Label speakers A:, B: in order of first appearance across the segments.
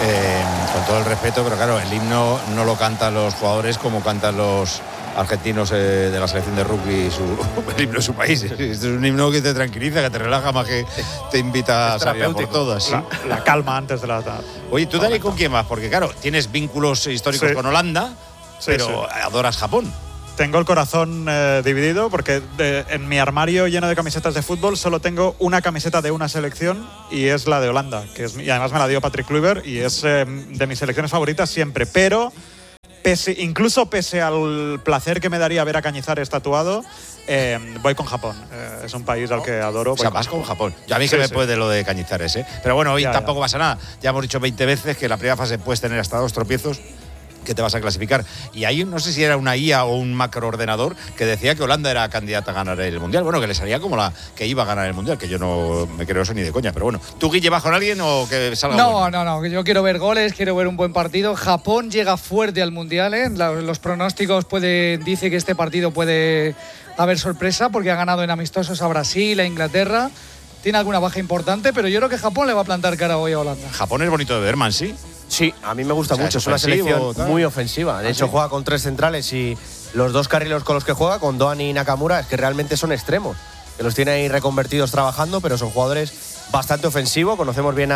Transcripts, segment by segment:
A: Con todo el respeto, pero claro, el himno no lo cantan los jugadores como cantan los argentinos de la selección de rugby, el himno de su país. Este es un himno que te tranquiliza, que te relaja más que te invita a salir a por todas. ¿Sí?
B: La calma antes de la...
A: Oye, ¿tú, Dani, con quién vas? Porque claro, tienes vínculos históricos con Holanda, pero adoras Japón.
B: Tengo el corazón dividido porque en mi armario lleno de camisetas de fútbol solo tengo una camiseta de una selección y es la de Holanda, y además me la dio Patrick Kluivert y es de mis selecciones favoritas siempre, pero incluso pese al placer que me daría ver a Cañizares tatuado, voy con Japón. Es un país al que adoro.
A: O sea, vas con Japón. Yo a mí que me puede lo de Cañizares, ¿eh? Pero bueno, hoy tampoco pasa nada. Ya hemos dicho 20 veces que en la primera fase puedes tener hasta 2 tropiezos que te vas a clasificar. Y ahí no sé si era una IA o un macroordenador que decía que Holanda era candidata a ganar el Mundial. Bueno, que le salía como la que iba a ganar el Mundial, que yo no me creo eso ni de coña. Pero bueno, ¿tú, Guille, vas con alguien o que salga bueno?
C: No. Yo quiero ver goles, quiero ver un buen partido. Japón llega fuerte al Mundial, ¿eh? Los pronósticos dice que este partido puede haber sorpresa porque ha ganado en amistosos a Brasil, a Inglaterra. Tiene alguna baja importante, pero yo creo que Japón le va a plantar cara hoy a Holanda.
A: Japón es bonito de ver, man, ¿sí?
D: Sí, a mí me gusta mucho, es una selección muy ofensiva. De hecho, juega con 3 centrales y los 2 carrileros con los que juega, con Doan y Nakamura, es que realmente son extremos. Que los tiene ahí reconvertidos trabajando, pero son jugadores bastante ofensivos. Conocemos bien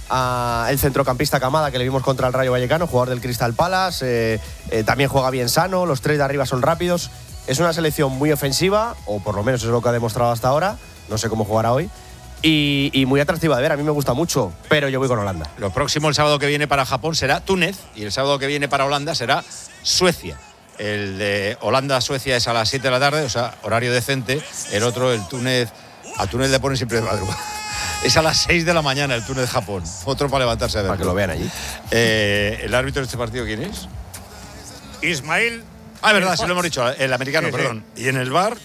D: a el centrocampista Kamada, que le vimos contra el Rayo Vallecano, jugador del Crystal Palace. También juega bien sano, los 3 de arriba son rápidos. Es una selección muy ofensiva, o por lo menos es lo que ha demostrado hasta ahora. No sé cómo jugará hoy. Y muy atractiva de ver, a mí me gusta mucho, pero yo voy con Holanda.
A: Lo próximo el sábado que viene para Japón será Túnez y el sábado que viene para Holanda será Suecia. El de Holanda-Suecia es a las 7 de la tarde, o sea, horario decente. El otro, el Túnez, a Túnez le ponen siempre de madrugada. Es a las 6 de la mañana el Túnez-Japón. Otro para levantarse a ver.
D: Para que lo vean allí.
A: ¿El árbitro de este partido quién es?
E: Ismael.
A: Ah, verdad, sí lo hemos dicho, el americano, perdón. Y en el bar...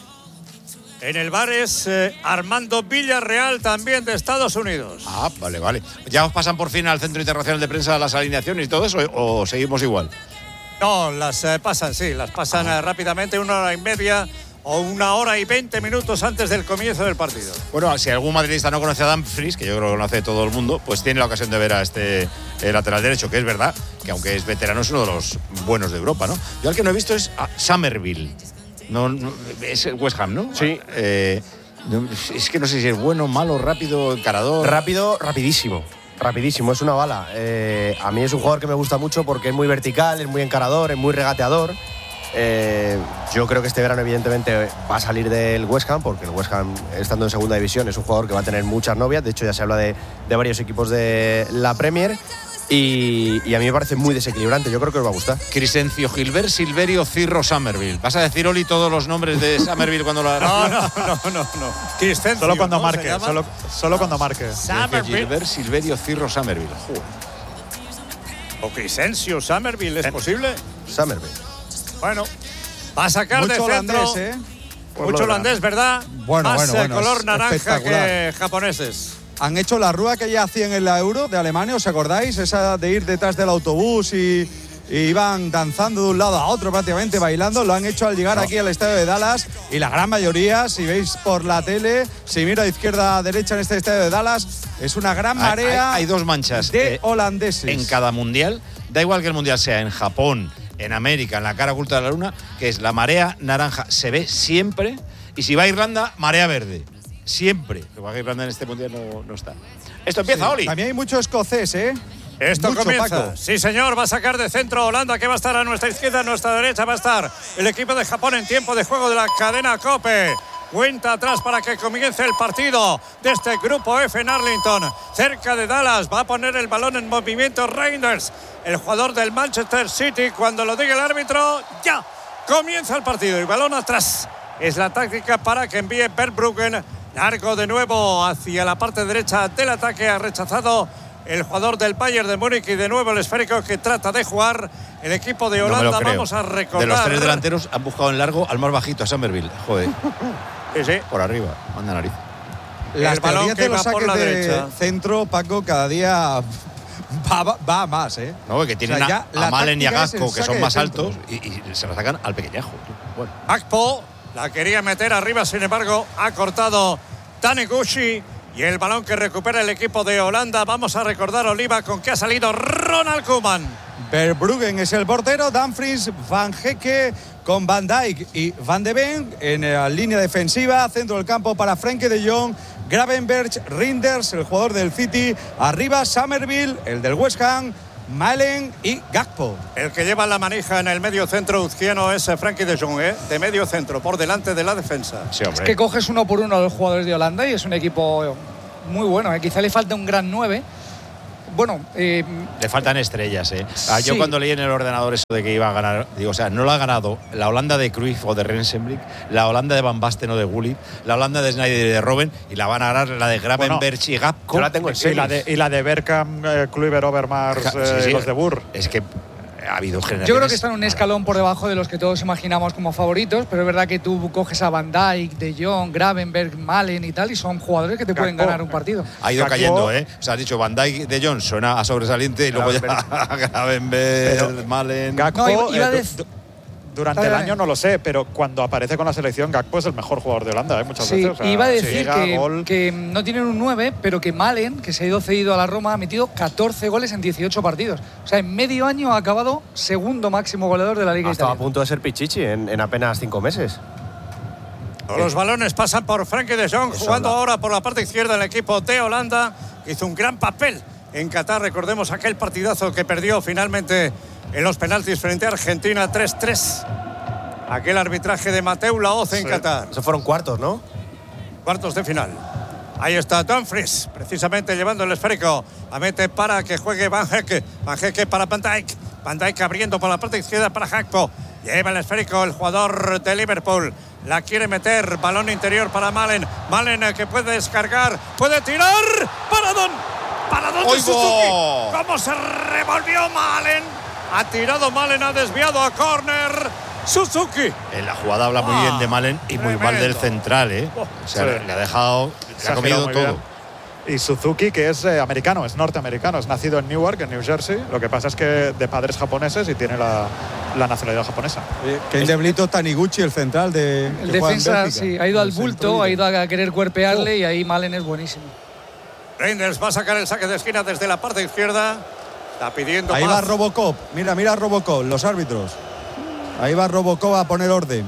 E: En el bar es Armando Villarreal, también de Estados Unidos.
A: Ah, vale. ¿Ya os pasan por fin al Centro Internacional de Prensa las alineaciones y todo eso o seguimos igual?
E: No, las pasan rápidamente, 1 hora y media o 1 hora y 20 minutos antes del comienzo del partido.
A: Bueno, si algún madridista no conoce a Dumfries, que yo creo que lo conoce todo el mundo, pues tiene la ocasión de ver a este lateral derecho, que es verdad que aunque es veterano es uno de los buenos de Europa, ¿no? Yo al que no he visto es a Somerville. No, es West Ham, ¿no?
D: Sí.
A: Es que no sé si es bueno, malo, rápido, encarador.
D: Rapidísimo, es una bala. A mí es un jugador que me gusta mucho porque es muy vertical, es muy encarador, es muy regateador. Yo creo que este verano evidentemente va a salir del West Ham, porque el West Ham, estando en segunda división, es un jugador que va a tener muchas novias. De hecho, ya se habla de varios equipos de la Premier. Y a mí me parece muy desequilibrante. Yo creo que os va a gustar.
A: Crescencio, Gilbert, Silverio, Cirro, Somerville. ¿Vas a decir, Oli, todos los nombres de Somerville cuando la...
E: No. Crescencio,
B: solo cuando marque. Solo cuando marque.
A: Gilbert, Silverio, Cirro, Somerville. Joder.
E: O Crescencio, Somerville, ¿es posible?
D: Somerville.
E: Bueno, va a sacar
B: mucho
E: de centro.
B: holandés,
E: Mucho holandés, ¿verdad?
F: Bueno,
E: Más color naranja que japoneses.
F: Han hecho la rueda que ya hacían en la Euro de Alemania, ¿os acordáis? Esa de ir detrás del autobús y iban danzando de un lado a otro prácticamente, bailando. Lo han hecho al llegar aquí al estadio de Dallas y la gran mayoría, si veis por la tele, si miro a izquierda a derecha en este estadio de Dallas, es una gran marea.
A: Hay 2 manchas
F: de holandeses
A: en cada mundial. Da igual que el mundial sea en Japón, en América, en la cara oculta de la luna, que es la marea naranja, se ve siempre. Y si va a Irlanda, marea verde. Siempre. Lo que pasa es que Irlanda en este mundial no está. Esto empieza, Oli.
F: También hay mucho escocés, ¿eh?
E: Esto
F: mucho,
E: comienza.
F: Paco.
E: Sí, señor, va a sacar de centro Holanda, que va a estar a nuestra izquierda, a nuestra derecha va a estar el equipo de Japón en tiempo de juego de la cadena COPE. Cuenta atrás para que comience el partido de este grupo F en Arlington, cerca de Dallas. Va a poner el balón en movimiento Reinders, el jugador del Manchester City. Cuando lo diga el árbitro, ya comienza el partido. Y balón atrás. Es la táctica para que envíe Verbruggen. Largo de nuevo hacia la parte derecha del ataque. Ha rechazado el jugador del Bayern de Múnich y de nuevo el esférico que trata de jugar el equipo de Holanda. Vamos a recordar.
A: De los 3 delanteros han buscado en largo al más bajito, a Somerville. Joder.
E: Sí.
A: Por arriba, manda nariz.
F: Las teorías de los saques de
E: derecha.
F: centro, Paco, cada día va más, ¿eh?
A: No, que tienen
F: o sea,
A: a Malen y a
F: táctica es
A: Gakpo, que
F: el
A: son
F: saque
A: más
F: de centro.
A: altos, y se lo sacan al pequeñajo. Bueno.
E: Gakpo la quería meter arriba, sin embargo, ha cortado Taniguchi. Y el balón que recupera el equipo de Holanda. Vamos a recordar, Oliva, con qué ha salido Ronald Koeman.
F: Verbruggen es el portero, Dumfries, Van Hecke con Van Dijk y Van de Ven en la línea defensiva, centro del campo para Frenkie de Jong, Gravenberch, Reinders, el jugador del City, arriba Somerville, el del West Ham, Malen y Gakpo.
E: El que lleva la manija en el medio centro uzquiano es Frenkie de Jong, de medio centro, por delante de la defensa.
A: Sí,
C: es que coges uno por uno a los jugadores de Holanda y es un equipo muy bueno. Quizá le falta un gran 9. Bueno,
A: le faltan estrellas,
C: Sí.
A: Yo cuando leí en el ordenador eso de que iba a ganar, digo, o sea, no lo ha ganado la Holanda de Cruyff o de Rensenbrink, la Holanda de Van Basten o de Gullit, la Holanda de Sneijder y de Robben, y la van a ganar la de Gravenberch y Gakpo.
D: Yo la tengo en serio.
B: Y la de Bergkamp, Kluivert, Overmars,
A: Sí.
B: los de Burr.
A: Es que ha habido generaciones.
C: yo creo que están un escalón por debajo de los que todos imaginamos como favoritos, pero es verdad que tú coges a Van Dijk, De Jong, Gravenberch, Malen y tal, y son jugadores que te pueden ganar un partido.
A: Ha ido
B: Gakpo,
A: cayendo, O sea, has dicho Van Dijk, De Jong suena a sobresaliente y luego ya Gravenberch, Malen.
B: Gakpo,
C: No, iba a
B: durante el año no lo sé, pero cuando aparece con la selección, Gakpo es el mejor jugador de Holanda, muchas
C: Sí,
B: veces. O sea,
C: iba a decir
B: llega, gol.
C: que no tienen un 9, pero que Malen, que se ha ido cedido a la Roma, ha metido 14 goles en 18 partidos. O sea, en medio año ha acabado segundo máximo goleador de la Liga
D: Estaba a
C: Italiana.
D: punto de ser Pichichi en apenas 5 meses.
E: Los balones pasan por Frenkie de Jong,
D: Eso
E: jugando
D: habla.
E: ahora por la parte izquierda el equipo de Holanda. Hizo un gran papel en Qatar. Recordemos aquel partidazo que perdió finalmente en los penaltis frente a Argentina 3-3. Aquel arbitraje de Mateu Laoz en Qatar.
D: Esos fueron cuartos, ¿no?
E: Cuartos de final. Ahí está Dumfries, precisamente llevando el esférico. La mete para que juegue Van Hecke. Van Hecke para Van Dijk. Van Dijk abriendo por la parte izquierda para Gakpo. Lleva el esférico el jugador de Liverpool. La quiere meter. Balón interior para Malen. Malen que puede descargar. Puede tirar. Paradón. Paradón de Suzuki. ¿Cómo se revolvió Malen? Ha tirado Malen, ha desviado a córner. Suzuki.
A: En la jugada habla muy bien de Malen y muy mal del central, O sea,
B: Sí.
A: le ha dejado, le ha comido
B: muy
A: todo.
B: bien. Y Suzuki, que es americano, es norteamericano, es nacido en Newark, en New Jersey. Lo que pasa es que de padres japoneses y tiene la nacionalidad japonesa.
F: Que el deblito Taniguchi, el central de
C: El
F: que juega en
C: defensa,
F: Bélgica.
C: sí, ha ido al
F: El centro
C: bulto, ha
F: líder.
C: ido a querer cuerpearle y ahí Malen es buenísimo.
E: Reinders va a sacar el saque de esquina desde la parte izquierda. Está pidiendo
F: Ahí
E: paz.
F: va Robocop. Mira Robocop, los árbitros. Ahí va Robocop a poner orden.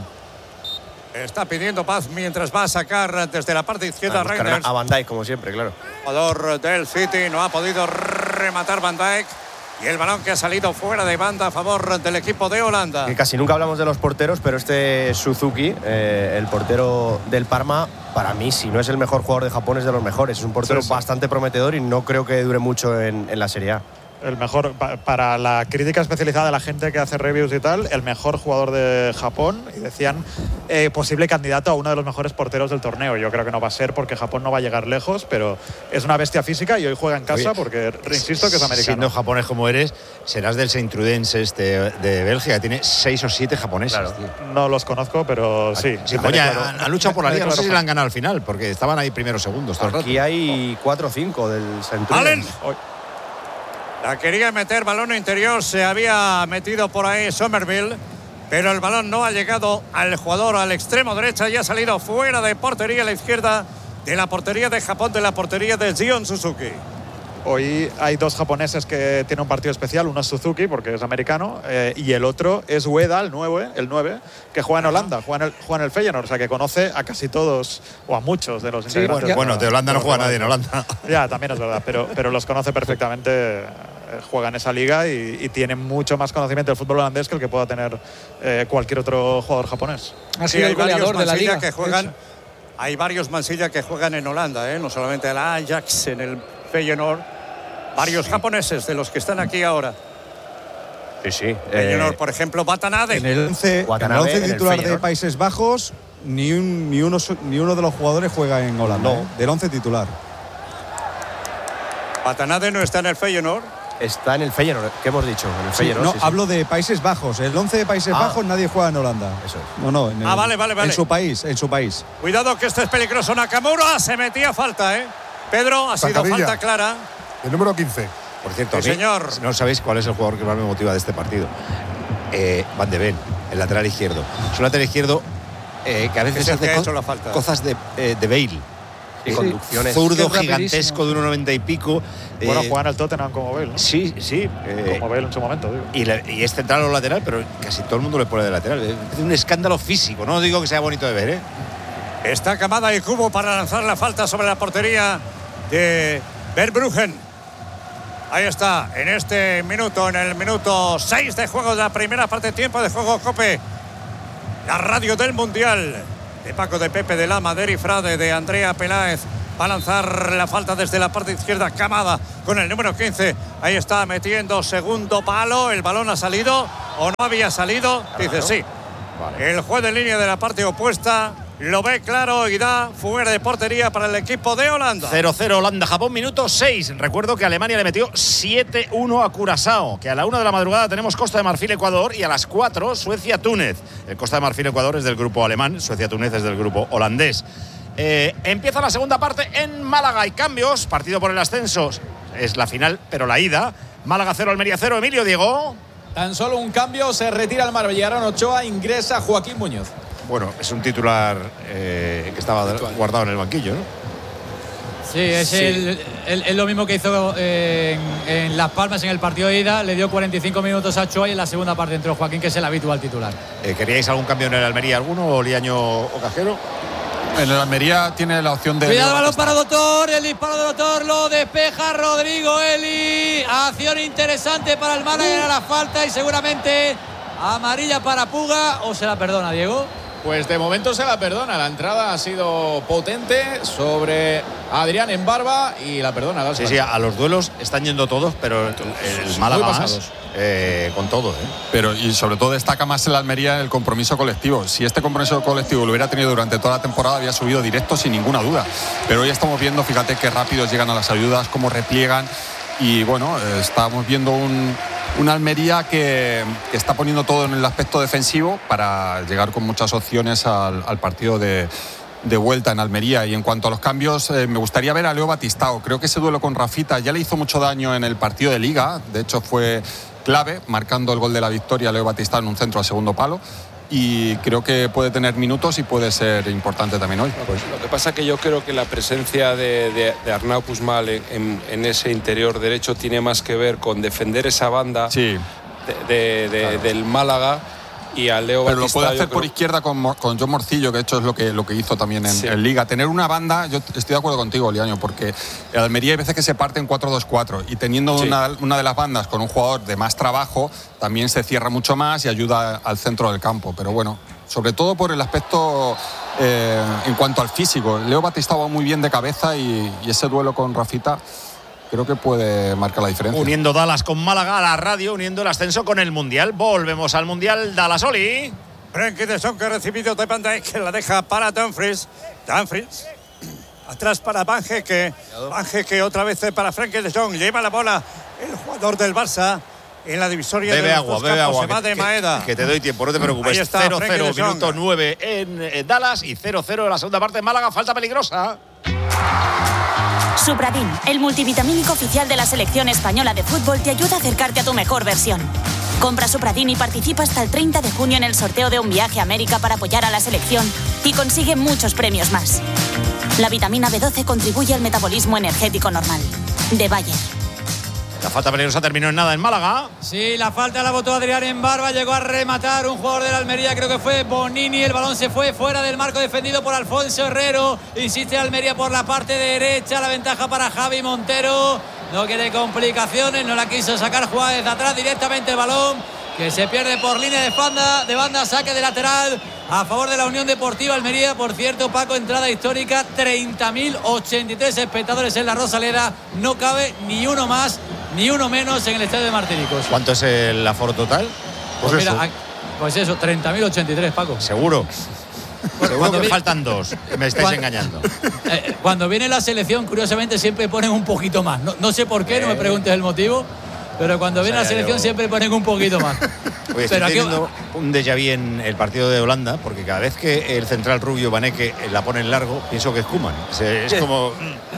E: Está pidiendo paz mientras va a sacar desde la parte izquierda
D: Buscar
E: Reinders.
D: a Van Dijk, como siempre, claro.
E: Jugador del City, no ha podido rematar Van Dijk. Y el balón que ha salido fuera de banda a favor del equipo de Holanda.
D: Que casi nunca hablamos de los porteros, pero este Suzuki, el portero del Parma, para mí, si no es el mejor jugador de Japón, es de los mejores. Es un portero
B: Sí, sí.
D: bastante prometedor y no creo que dure mucho en la Serie A.
B: El mejor, para la crítica especializada de la gente que hace reviews y tal, el mejor jugador de Japón. Y decían posible candidato a uno de los mejores porteros del torneo. Yo creo que no va a ser porque Japón no va a llegar lejos, pero es una bestia física y hoy juega en casa.
A: Oye,
B: porque insisto que es americano.
A: Siendo japonés como eres, serás del Saint Trudense de Bélgica. Tiene 6 o 7 japoneses,
D: Claro.
A: tío.
B: No los conozco, pero sí.
A: Sí,
B: me
A: coña,
B: declaro-
A: han luchado por la
B: me
A: liga. No sé
B: declaro
A: si la han ganado al final, porque estaban ahí primeros segundos todo el rato.
D: Aquí hay 4 o 5 del Centurion.
E: Allen.
B: Hoy-
E: La quería meter, balón interior, se había metido por ahí Somerville, pero el balón no ha llegado al jugador al extremo derecha y ha salido fuera de portería a la izquierda de la portería de Japón, de la portería de Gion Suzuki.
B: Hoy hay 2 japoneses que tienen un partido especial. Uno es Suzuki, porque es americano, y el otro es Ueda, el 9, que juega en Holanda, juega en el Feyenoord, o sea que conoce a casi todos, o a muchos de los integrantes.
A: Bueno, de Holanda no
B: los
A: juega nadie en
B: jugadores.
A: Holanda.
B: Ya, también es verdad, pero los conoce perfectamente, juega en esa liga y tiene mucho más conocimiento del fútbol holandés que el que pueda tener cualquier otro jugador japonés.
C: Ha
E: Sí,
C: sido
E: hay
C: el
E: varios
C: goleador de la
E: Mansilla
C: liga.
E: que
C: de
E: juegan.
C: hecho.
E: Hay varios Mansilla que juegan en Holanda, no solamente el Ajax, en el Feyenoord. Varios japoneses de los que están aquí ahora.
D: Sí, sí.
E: Feyenoord, por ejemplo, Watanabe.
F: En el 11
D: Watanabe, en el
F: titular de
D: Feyenoord.
F: Países Bajos, ni uno de los jugadores juega en Holanda.
D: No.
F: Del 11 titular.
E: Watanabe no está en el Feyenoord.
D: Está en el Feyenoord, ¿qué hemos dicho? En el
F: Sí,
D: Feyenoord,
F: no,
D: sí, sí.
F: hablo de Países Bajos. El 11 de Países Bajos nadie juega en Holanda.
D: Eso es.
F: No, en
E: Vale.
F: En su país.
E: Cuidado que esto es peligroso. Nakamura se metía falta, Pedro, ha sido
G: Zancadilla.
E: falta clara.
G: El número 15.
A: Por cierto,
E: Sí,
A: a mí,
E: señor.
A: no sabéis cuál es el jugador que más me motiva de este partido. Van de Ven, el lateral izquierdo. Es un lateral izquierdo que a veces
E: Es el que
A: hace
E: ha hecho la falta.
A: cosas de Bale.
D: Y conducciones.
A: Zurdo
C: Es
A: gigantesco de 1,90 y pico.
B: Bueno, juegan al Tottenham como Bale, ¿no?
A: Sí, sí.
B: Como Bale en su momento, digo.
A: Y es central o lateral, pero casi todo el mundo le pone de lateral. Es un escándalo físico, no digo que sea bonito de ver, ¿eh?
E: Está Kamada y Kubo para lanzar la falta sobre la portería de Verbruggen. Ahí está, en el minuto 6 de juego de la primera parte, tiempo de juego COPE. La radio del Mundial de Paco, de Pepe, de Lama, de Eri Frade, de Andrea Peláez. Va a lanzar la falta desde la parte izquierda, Kamada con el número 15. Ahí está metiendo segundo palo. El balón ha salido o no había salido. Dice sí. Vale. El juez de línea de la parte opuesta lo ve claro y da fuera de portería para el equipo de Holanda.
A: 0-0 Holanda-Japón, minuto 6. Recuerdo que Alemania le metió 7-1 a Curazao, que a la 1 de la madrugada tenemos Costa de Marfil-Ecuador y a las 4 Suecia-Túnez. El Costa de Marfil-Ecuador es del grupo alemán, Suecia-Túnez es del grupo holandés. Empieza la segunda parte en Málaga. Hay cambios, partido por el ascenso. Es la final, pero la ida. Málaga 0, Almería 0. Emilio, Diego.
G: Tan solo un cambio, se retira el Marbellarón Ochoa, ingresa Joaquín Muñoz.
A: Bueno, es un titular que estaba guardado en el banquillo, ¿no?
H: Sí, es lo mismo que hizo en Las Palmas en el partido de ida. Le dio 45 minutos a Ochoa y en la segunda parte entró Joaquín, que es el habitual titular.
A: ¿Queríais algún cambio en el Almería alguno, o Liaño o Cajero?
I: En el Almería tiene la opción de...
H: Cuidado, balón para Doctor, el disparo de Doctor lo despeja Rodrigo Eli. Acción interesante para el Málaga, era la falta y seguramente amarilla para Puga, o se la perdona, Diego.
G: Pues de momento se la perdona. La entrada ha sido potente sobre Adrián en barba y la perdona.
A: Sí, a los duelos están yendo todos, pero el Málaga más, con todo, ¿eh?
I: Pero y sobre todo destaca más el Almería el compromiso colectivo. Si este compromiso colectivo lo hubiera tenido durante toda la temporada, había subido directo sin ninguna duda. Pero hoy estamos viendo, fíjate qué rápidos llegan a las ayudas, cómo repliegan. Y bueno, estamos viendo una Almería que está poniendo todo en el aspecto defensivo para llegar con muchas opciones al partido de vuelta en Almería. Y en cuanto a los cambios, me gustaría ver a Leo Batistao. Creo que ese duelo con Rafita ya le hizo mucho daño en el partido de Liga. De hecho, fue clave, marcando el gol de la victoria Leo Batistao en un centro al segundo palo. Y creo que puede tener minutos y puede ser importante también hoy.
J: Lo que pasa es que yo creo que la presencia de Arnau Puigmal en ese interior derecho tiene más que ver con defender esa banda del Málaga. Y a Leo
I: pero
J: Batistao,
I: lo puede hacer por izquierda con John Morcillo, que de hecho es lo que hizo también en Liga. Tener una banda, yo estoy de acuerdo contigo, Liaño, porque el Almería hay veces que se parte en 4-2-4 y teniendo una de las bandas con un jugador de más trabajo, también se cierra mucho más y ayuda al centro del campo. Pero bueno, sobre todo por el aspecto en cuanto al físico. Leo Batistao va muy bien de cabeza y ese duelo con Rafita creo que puede marcar la diferencia.
A: Uniendo Dallas con Málaga a la radio, uniendo el ascenso con el Mundial. Volvemos al Mundial. Dallas, Oli.
E: Frenkie de Jong, que ha recibido de Van Dijk, que la deja para Dumfries. Dumfries. Atrás para Van Hecke. Van Hecke otra vez para Frenkie de Jong. Lleva la bola el jugador del Barça en la divisoria
A: bebe
E: de
A: agua,
E: bebe agua. Se va
A: de
E: Maeda.
A: Que te doy tiempo, no te preocupes. 0-0, minuto 9 en Dallas y 0-0 en la segunda parte en Málaga. Falta peligrosa.
K: Supradin, el multivitamínico oficial de la selección española de fútbol, te ayuda a acercarte a tu mejor versión. Compra Supradin y participa hasta el 30 de junio en el sorteo de un viaje a América para apoyar a la selección y consigue muchos premios más. La vitamina B12 contribuye al metabolismo energético normal. De Bayer.
A: La falta peligrosa terminó en nada en Málaga.
H: Sí, la falta la votó Adrián en barba, llegó a rematar un jugador de la Almería, creo que fue Bonini, el balón se fue fuera del marco defendido por Alfonso Herrero, insiste Almería por la parte derecha, la ventaja para Javi Montero, no quiere complicaciones, no la quiso sacar, juega desde atrás directamente el balón, que se pierde por línea de banda, saque de lateral a favor de la Unión Deportiva Almería. Por cierto, Paco, entrada histórica, 30.083 espectadores en la Rosaleda, no cabe ni uno más ni uno menos en el estadio de Martinicos.
A: ¿Cuánto es el aforo total?
H: Pues eso, 30.083, Paco.
A: Seguro. Seguro que faltan dos. Me estáis engañando.
H: Cuando viene la selección, curiosamente, siempre ponen un poquito más. No sé por qué, no me preguntes el motivo, pero cuando viene la selección siempre ponen un poquito más.
A: Oye, estoy teniendo un déjà vu en el partido de Holanda, porque cada vez que el central rubio Vaneke la pone en largo, pienso que es Koeman. Es como...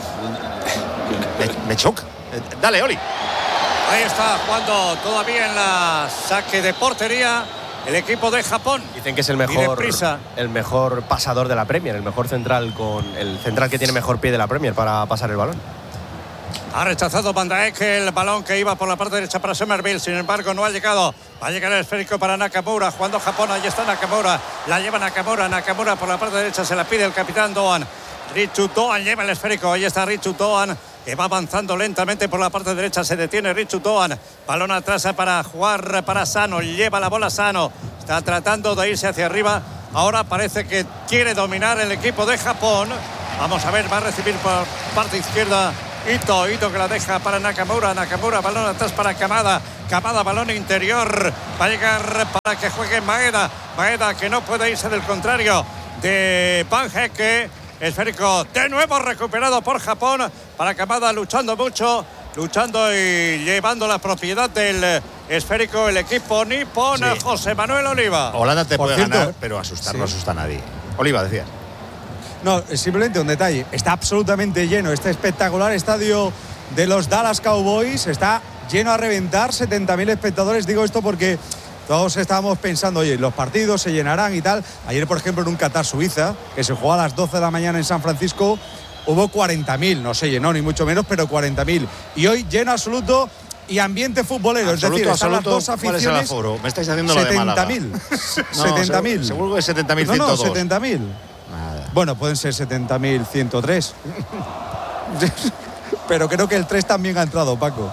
A: me choca. Dale, Oli.
E: Ahí está jugando todavía en la saque de portería el equipo de Japón.
D: Dicen que es el mejor pasador de la Premier, el mejor central, el central que tiene mejor pie de la Premier para pasar el balón.
E: Ha rechazado Van Dijk el balón que iba por la parte derecha para Somerville. Sin embargo, no ha llegado. Va a llegar el esférico para Nakamura. Jugando Japón. Ahí está Nakamura. La lleva Nakamura. Nakamura por la parte derecha. Se la pide el capitán Doan. Richu Doan lleva el esférico. Ahí está Richu Doan, que va avanzando lentamente por la parte derecha. Se detiene Richu Doan. Balón atrás para jugar para Sano. Lleva la bola Sano. Está tratando de irse hacia arriba. Ahora parece que quiere dominar el equipo de Japón. Vamos a ver. Va a recibir por parte izquierda Ito que la deja para Nakamura. Nakamura, balón atrás para Kamada. Kamada, balón interior. Va a llegar para que juegue Maeda. Maeda que no puede irse del contrario de Van Hecke. Esférico de nuevo recuperado por Japón. Para Kamada, luchando mucho. Luchando y llevando la propiedad del esférico el equipo nipón. Sí. José Manuel Oliva.
A: Holanda te puede ganar, pero asustar no asusta a nadie. Oliva, decía.
F: No, simplemente un detalle. Está absolutamente lleno este espectacular estadio de los Dallas Cowboys. Está lleno a reventar, 70.000 espectadores. Digo esto porque todos estábamos pensando, oye, los partidos se llenarán y tal. Ayer, por ejemplo, en un Qatar-Suiza, que se jugó a las 12 de la mañana en San Francisco, hubo 40.000. No se llenó, ni mucho menos, pero 40.000. Y hoy lleno absoluto y ambiente futbolero.
A: Absoluto,
F: es decir, están las dos
A: ¿Cuál
F: aficiones.
A: es el aforo? Me estáis haciendo lo de Málaga.
F: 70.000. 70.000.
A: Seguro que es 70.102.
F: No, 70.000. Bueno, pueden ser 70.103. Pero creo que el 3 también ha entrado, Paco.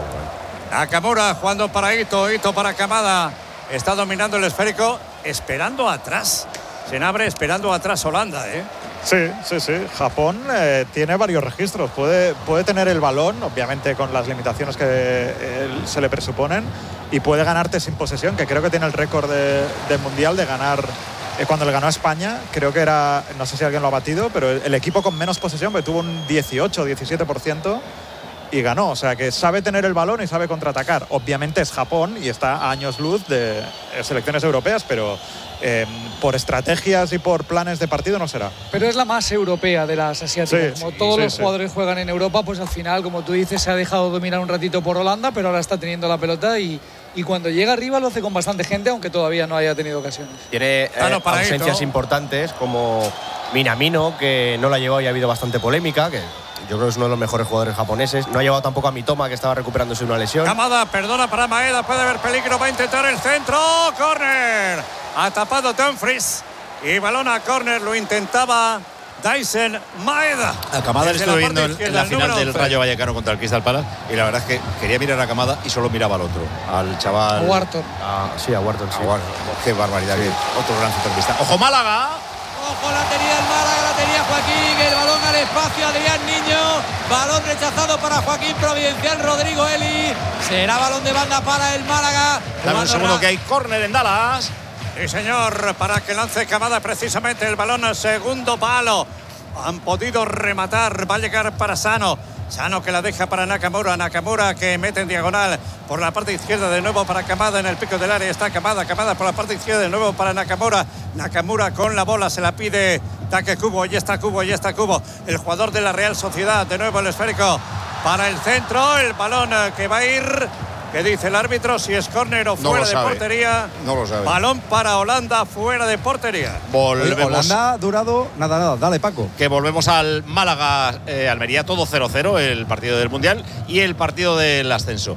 E: Nakamura jugando para Ito para Kamada. Está dominando el esférico, esperando atrás. Se abre esperando atrás Holanda, ¿eh?
B: Sí. Japón tiene varios registros. Puede tener el balón, obviamente con las limitaciones que se le presuponen, y puede ganarte sin posesión, que creo que tiene el récord del Mundial de ganar. Cuando le ganó a España, creo que era, no sé si alguien lo ha batido, pero el equipo con menos posesión, que tuvo un 18-17% y ganó. O sea, que sabe tener el balón y sabe contraatacar. Obviamente es Japón y está a años luz de selecciones europeas, pero por estrategias y por planes de partido no será.
C: Pero es la más europea de las asiáticas. Como todos los jugadores juegan en Europa, pues al final, como tú dices, se ha dejado dominar un ratito por Holanda, pero ahora está teniendo la pelota y cuando llega arriba lo hace con bastante gente, aunque todavía no haya tenido ocasiones.
D: Tiene ausencias importantes como Minamino, que no la ha llevado y ha habido bastante polémica, que yo creo que es uno de los mejores jugadores japoneses. No ha llevado tampoco a Mitoma, que estaba recuperándose de una lesión.
E: Kamada, perdona para Maeda, puede haber peligro, va a intentar el centro. ¡Córner! Ha tapado Dumfries y balón a córner, lo intentaba Dyson Maeda.
A: A Kamada le estuve viendo en la final del Rayo Vallecano contra el Crystal Palace y la verdad es que quería mirar a Kamada y solo miraba al otro, al chaval.
C: A Wharton.
D: Sí, a Wharton, sí.
A: Qué barbaridad, otro gran centrocampista. ¡Ojo Málaga!
H: Ojo, la tenía el Málaga, la tenía Joaquín, el balón al espacio, Adrián Niño, balón rechazado para Joaquín Providencial, Rodrigo Eli, será balón de banda para el Málaga.
A: Dame un segundo que hay córner en Dallas.
E: Sí, señor, para que lance Kamada precisamente el balón al segundo palo. Han podido rematar, va a llegar para Sano. Sano que la deja para Nakamura. Nakamura que mete en diagonal por la parte izquierda de nuevo para Kamada en el pico del área. Está Kamada por la parte izquierda de nuevo para Nakamura. Nakamura con la bola, se la pide Take Kubo. Ya está Kubo. El jugador de la Real Sociedad. De nuevo el esférico para el centro. El balón que va a ir. ¿Qué dice el árbitro? Si es córner o fuera de portería.
A: No lo sabe.
E: Balón para Holanda, fuera de portería.
F: Volvemos. Holanda ha durado nada. Dale, Paco.
A: Que volvemos al Málaga, Almería, todo 0-0, el partido del Mundial y el partido del ascenso.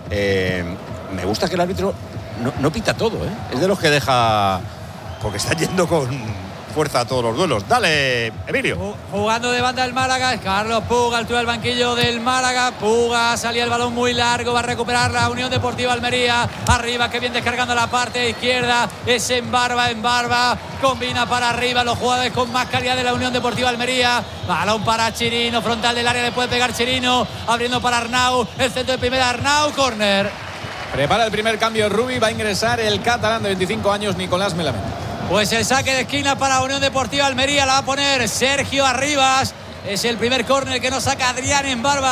A: Me gusta que el árbitro no pita todo, ¿eh? Es de los que deja. Porque está yendo con fuerza a todos los duelos. Dale, Emilio.
H: Jugando de banda el Málaga, es Carlos Puga, altura del banquillo del Málaga. Puga, salía el balón muy largo, va a recuperar la Unión Deportiva Almería. Arriba, que bien descargando la parte izquierda, es en barba, combina para arriba los jugadores con más calidad de la Unión Deportiva Almería. Balón para Chirino, frontal del área, le puede pegar Chirino, abriendo para Arnau, el centro de primera, Arnau, córner.
G: Prepara el primer cambio Rubi, va a ingresar el catalán de 25 años, Nicolás Melamén.
H: Pues el saque de esquina para Unión Deportiva Almería la va a poner Sergio Arribas. Es el primer córner que nos saca Adrián en barba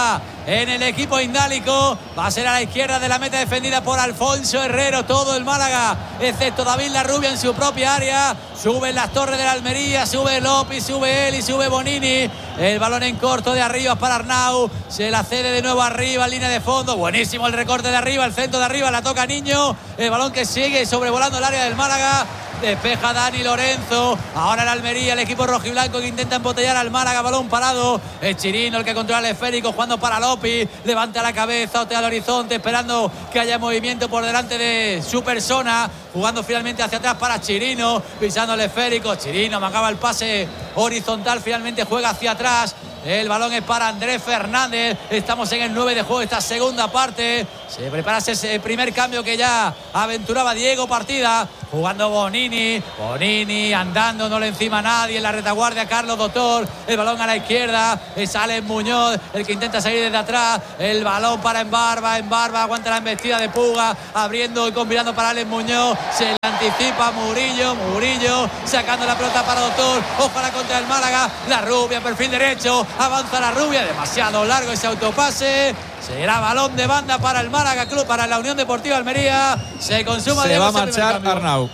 H: en el equipo indálico. Va a ser a la izquierda de la meta defendida por Alfonso Herrero. Todo el Málaga, excepto David Larrubia en su propia área. Suben las torres de la Almería, sube López, sube él y sube Bonini. El balón en corto de arriba para Arnau. Se la cede de nuevo arriba, línea de fondo. Buenísimo el recorte de arriba, el centro de arriba, la toca Niño. El balón que sigue sobrevolando el área del Málaga. Despeja Dani Lorenzo. Ahora el Almería, el equipo rojiblanco que intenta embotellar al Málaga. Balón parado. Es Chirino el que controla el esférico, jugando para Lopi. Levanta la cabeza, otea al horizonte, esperando que haya movimiento por delante de su persona. Jugando finalmente hacia atrás para Chirino. Pisando el esférico. Chirino marcaba el pase horizontal. Finalmente juega hacia atrás. El balón es para Andrés Fernández. Estamos en el 9 de juego, esta segunda parte. Se prepara ese primer cambio que ya aventuraba Diego Partida. Jugando Bonini. Bonini andando, no le encima a nadie. En la retaguardia Carlos Doctor. El balón a la izquierda. Es Alex Muñoz el que intenta salir desde atrás. El balón para Embarba. Embarba aguanta la embestida de Puga. Abriendo y combinando para Alex Muñoz. Se le anticipa Murillo. Murillo sacando la pelota para Doctor. Ojo a la contra del Málaga. La Rubia, perfil derecho. Avanza la Rubia, demasiado largo ese autopase. Será balón de banda para el Málaga Club, para la Unión Deportiva Almería. Se consuma.
G: Se va a marchar Arnau.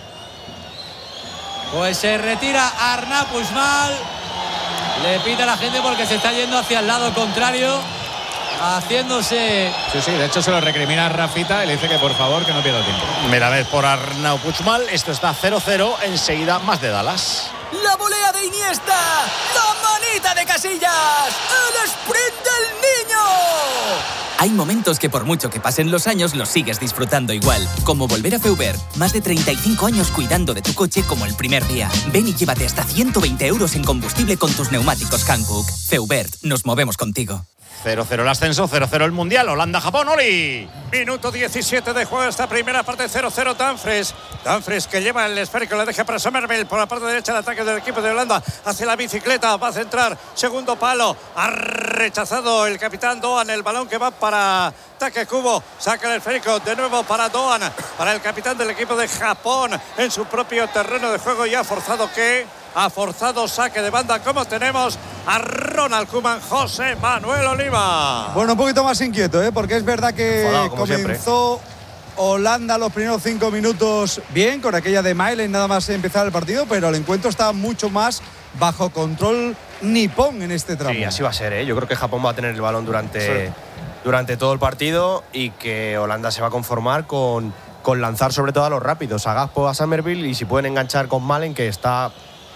H: Pues se retira Arnau Puigmal. Le pita a la gente porque se está yendo hacia el lado contrario, haciéndose.
G: Sí, de hecho se lo recrimina a Rafita y le dice que por favor que no pierda tiempo.
A: Mira, vez por Arnau Puigmal. Esto está 0-0. Enseguida más de Dallas.
L: La volea de Iniesta, la manita de Casillas, el sprint del niño.
M: Hay momentos que por mucho que pasen los años los sigues disfrutando igual, como volver a Feubert. Más de 35 años cuidando de tu coche como el primer día. Ven y llévate hasta 120 euros en combustible con tus neumáticos Hankook. Feubert, nos movemos contigo.
A: 0-0 el ascenso, 0-0 el Mundial. Holanda-Japón, Oli.
E: Minuto 17 de juego, esta primera parte, 0-0 Dumfries. Dumfries que lleva el esférico, la deja para Somerville por la parte derecha, el ataque del equipo de Holanda hacia la bicicleta, va a centrar, segundo palo, ha rechazado el capitán Doan, el balón que va para Takekubo, saca el esférico de nuevo para Doan, para el capitán del equipo de Japón en su propio terreno de juego y ha forzado saque de banda, como tenemos a Ronald Koeman, José Manuel Oliva.
F: Bueno, un poquito más inquieto, porque es verdad que comenzó
D: siempre.
F: Holanda los primeros 5 minutos bien, con aquella de Mailen nada más empezar el partido, pero el encuentro está mucho más bajo control nipón en este tramo.
D: Sí, así va a ser, Yo creo que Japón va a tener el balón durante todo el partido y que Holanda se va a conformar con lanzar sobre todo a los rápidos, a Gakpo, a Somerville, y si pueden enganchar con Malen, que está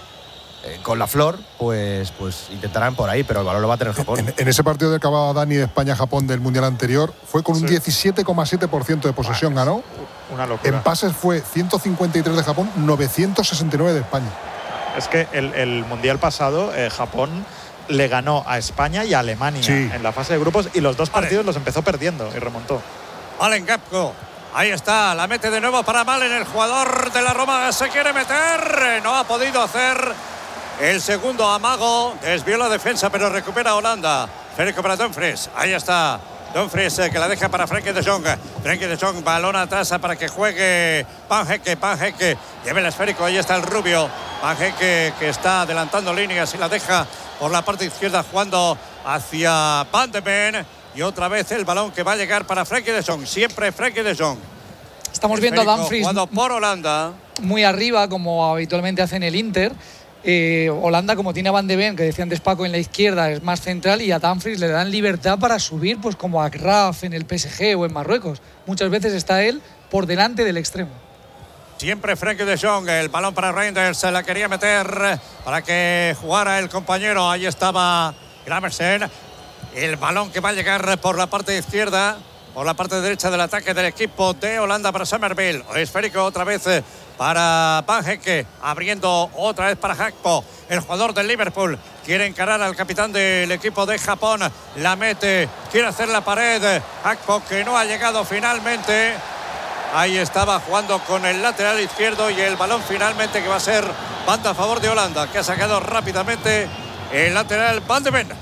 D: con la flor, pues intentarán por ahí, pero el balón lo va a tener Japón.
N: En ese partido de que acababa Dani de España-Japón del Mundial anterior, fue con un 17,7% de posesión, ganó.
B: Una locura.
N: En pases fue 153 de Japón, 969 de España.
B: Es que el Mundial pasado, Japón le ganó a España y a Alemania en la fase de grupos, y los dos partidos los empezó perdiendo y remontó.
E: Malen Gakpo. Ahí está, la mete de nuevo para Malen, el jugador de la Roma se quiere meter, no ha podido hacer el segundo amago, desvió la defensa pero recupera Holanda. Federico para Dumfries, ahí está Dumfries que la deja para Frenkie de Jong. Frenkie de Jong, balón atrás para que juegue Van Hecke, lleva el esférico, ahí está el rubio. Van Hecke que está adelantando líneas y la deja por la parte izquierda jugando hacia Van de Ven. Y otra vez el balón que va a llegar para Frenkie de Jong, siempre Frenkie de Jong.
C: Estamos viendo a Dumfries
E: jugando por Holanda.
C: Muy arriba, como habitualmente hace en el Inter. Holanda, como tiene a Van de Ven, que decía antes Paco, en la izquierda es más central, y a Dumfries le dan libertad para subir, pues como a Graf en el PSG o en Marruecos. Muchas veces está él por delante del extremo.
E: Siempre Frenkie de Jong, el balón para Reinders, se la quería meter para que jugara el compañero. Ahí estaba Gramersen. El balón que va a llegar por la parte izquierda, por la parte derecha del ataque del equipo de Holanda para Somerville. Esférico otra vez para Van Hecke, abriendo otra vez para Gakpo, el jugador del Liverpool. Quiere encarar al capitán del equipo de Japón, la mete, quiere hacer la pared. Gakpo que no ha llegado finalmente. Ahí estaba jugando con el lateral izquierdo y el balón finalmente que va a ser banda a favor de Holanda, que ha sacado rápidamente el lateral Van de Ven.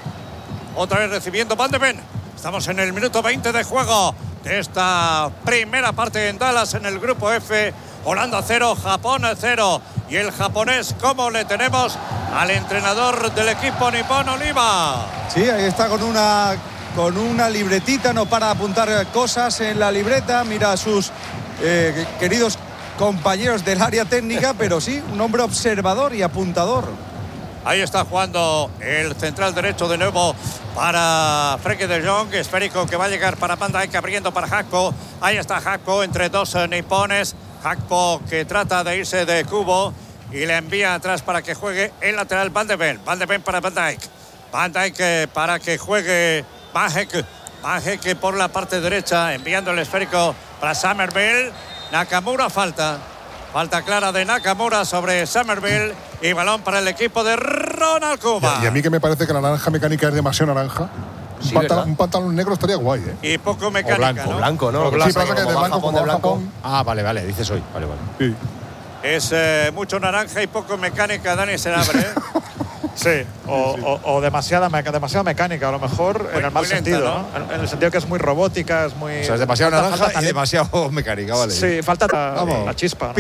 E: Otra vez recibiendo Van de Ven. Estamos en el minuto 20 de juego de esta primera parte en Dallas, en el grupo F. Holanda 0, Japón 0. Y el japonés, ¿cómo le tenemos al entrenador del equipo nipón, Oliva?
F: Sí, ahí está con una con una libretita, no para de apuntar cosas en la libreta, mira a sus queridos compañeros del área técnica, pero sí, un hombre observador y apuntador.
E: Ahí está jugando el central derecho de nuevo para Frenkie de Jong. Esférico que va a llegar para Van Dijk, abriendo para Gakpo. Ahí está Gakpo entre dos nipones. Gakpo que trata de irse de cubo y le envía atrás para que juegue el lateral Van de Ven. Van de Ven para Van Dijk. Van Dijk para que juegue Majek. Majek por la parte derecha, enviando el esférico para Summerville. Nakamura falta. Falta clara de Nakamura sobre Summerville y balón para el equipo de Ronald Koeman.
N: Y a mí que me parece que la naranja mecánica es demasiado naranja.
D: Sí,
N: un pantalón negro estaría guay, ¿eh?
E: Y poco mecánica,
D: o blanco, ¿no?
N: O blanco, sí, pasa que de blanco como Japón.
A: Ah, vale, dices hoy. Vale.
N: Sí.
E: Es mucho naranja y poco mecánica, Dani Senabre, ¿eh?
B: Sí, o demasiada mecánica, a lo mejor, en el mal
E: lenta,
B: sentido,
E: ¿no?
B: En el sentido que es muy robótica, es muy.
A: O sea, es demasiado naranja y demasiado mecánica, vale.
B: Sí, falta la chispa, ¿no?